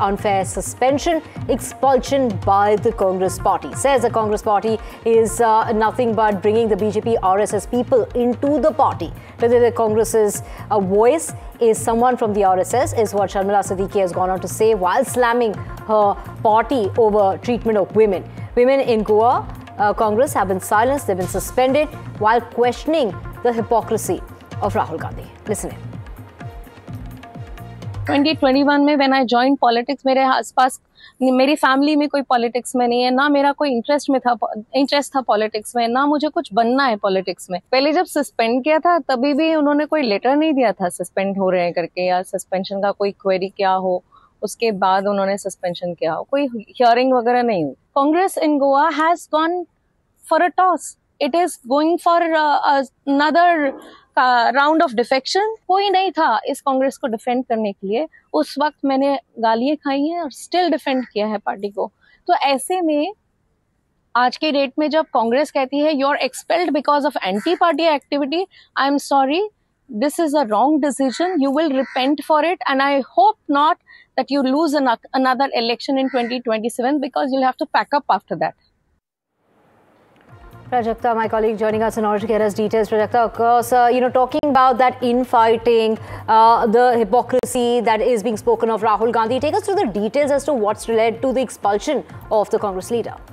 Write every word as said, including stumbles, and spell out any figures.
unfair suspension, expulsion by the Congress party. Says the Congress party is uh, nothing but bringing the B J P R S S people into the party. Whether the Congress's uh, voice is someone from the R S S is what Sharmila Siddiqui has gone on to say while slamming her party over treatment of women. Women in Goa uh, Congress have been silenced, they've been suspended while questioning the hypocrisy of Rahul Gandhi. Listen in. twenty twenty-one में when I joined politics, मेरे आसपास मेरी family में कोई politics में नहीं है, ना मेरा कोई इंटरेस्ट में था इंटरेस्ट था पॉलिटिक्स में, ना मुझे कुछ बनना है पॉलिटिक्स में। पहले जब सस्पेंड किया था तभी भी उन्होंने कोई लेटर नहीं दिया था सस्पेंड हो रहे हैं करके या सस्पेंशन का कोई क्वेरी क्या हो, उसके बाद उन्होंने सस्पेंशन किया हो, कोई हियरिंग वगैरह नहीं हुई। कांग्रेस इन Goa has gone for a toss, it is going for another round of defection. कोई नहीं था इस कांग्रेस को डिफेंड करने के लिए। उस वक्त मैंने गालियां खाई हैं और स्टिल डिफेंड किया है पार्टी को। तो ऐसे में आज के डेट में जब कांग्रेस कहती है you are expelled because of anti party activity, I am sorry, this is a wrong decision. You will repent for it, and I hope not that you lose an, another election in twenty twenty-seven because you'll have to pack up after that. Prajakta, my colleague, joining us in order to get us details. Prajakta, of course, uh, you know, talking about that infighting, uh, the hypocrisy that is being spoken of Rahul Gandhi, take us through the details as to what's led to the expulsion of the Congress leader.